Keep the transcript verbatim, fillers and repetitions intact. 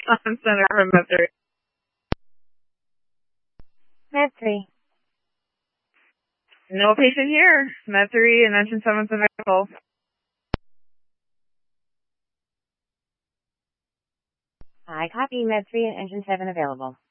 Common Center from Med three. Med three. No patient here. Med three and engine seven's available. I copy. Med three and engine seven available.